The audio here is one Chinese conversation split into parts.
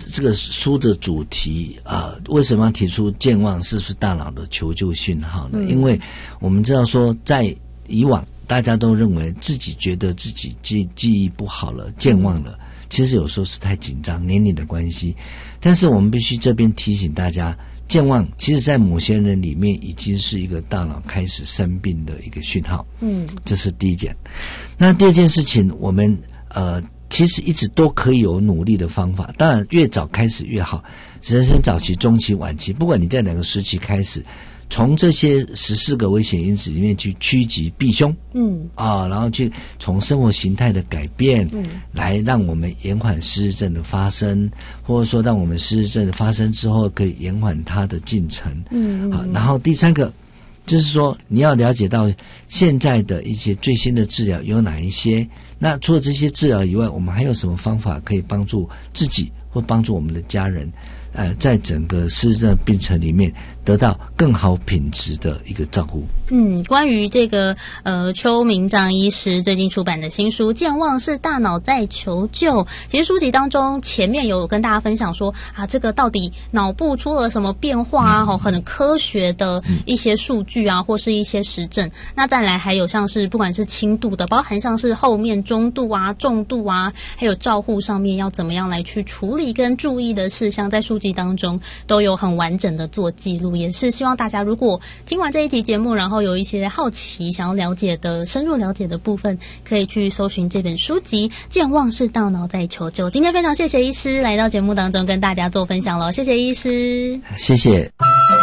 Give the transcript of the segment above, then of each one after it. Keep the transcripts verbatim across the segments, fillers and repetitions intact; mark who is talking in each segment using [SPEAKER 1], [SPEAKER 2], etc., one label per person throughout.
[SPEAKER 1] 这个书的主题啊、呃，为什么要提出健忘是不是大脑的求救讯号呢？嗯、因为我们知道说，在以往大家都认为自己觉得自己记记忆不好了，健忘了，其实有时候是太紧张，年龄的关系。但是我们必须这边提醒大家，健忘其实在某些人里面已经是一个大脑开始生病的一个讯号。嗯，这是第一点。那第二件事情，我们呃。其实一直都可以有努力的方法，当然越早开始越好。人生早期、中期、晚期，不管你在哪个时期开始，从这些十四个危险因子里面去趋吉避凶，嗯啊，然后去从生活形态的改变，嗯，来让我们延缓失智症的发生，或者说让我们失智症的发生之后可以延缓它的进程，嗯，好，然后第三个。就是说你要了解到现在的一些最新的治疗有哪一些，那除了这些治疗以外，我们还有什么方法可以帮助自己或帮助我们的家人呃，在整个失智症病程里面得到更好品质的一个照顾。
[SPEAKER 2] 嗯，关于这个呃邱明章医师最近出版的新书《健忘是大脑在求救》，其实书籍当中前面有跟大家分享说啊，这个到底脑部出了什么变化啊，嗯、很科学的一些数据啊，嗯、或是一些实证。那再来还有像是不管是轻度的，包含像是后面中度啊、重度啊，还有照护上面要怎么样来去处理跟注意的事项，在书籍当中都有很完整的做记录，也是希望大家如果听完这一集节目，然后有一些好奇想要了解的深入了解的部分，可以去搜寻这本书籍《健忘是大脑在求救》。今天非常谢谢医师来到节目当中跟大家做分享了，谢谢医师。
[SPEAKER 1] 谢谢。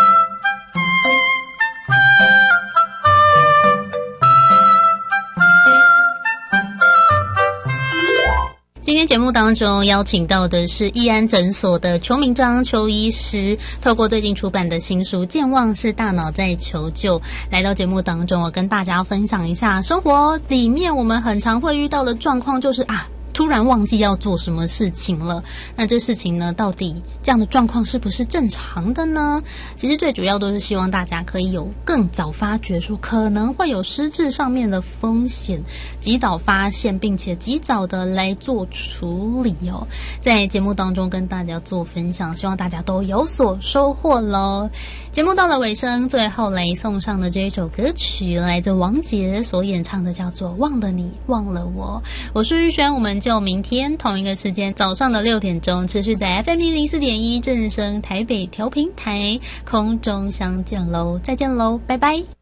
[SPEAKER 2] 今天节目当中邀请到的是义安诊所的邱明章邱医师，透过最近出版的新书《健忘是大脑在求救》来到节目当中，我跟大家分享一下生活里面我们很常会遇到的状况，就是啊突然忘记要做什么事情了，那这事情呢，到底这样的状况是不是正常的呢？其实最主要都是希望大家可以有更早发觉说可能会有失智上面的风险，及早发现并且及早的来做处理哦。在节目当中跟大家做分享，希望大家都有所收获咯。节目到了尾声，最后来送上的这一首歌曲来自王杰所演唱的，叫做《忘了你忘了我》。我是玉轩，我们就明天同一个时间早上的六点钟持续在 F M 一零四点一正声台北调频台空中相见喽，再见喽，拜拜。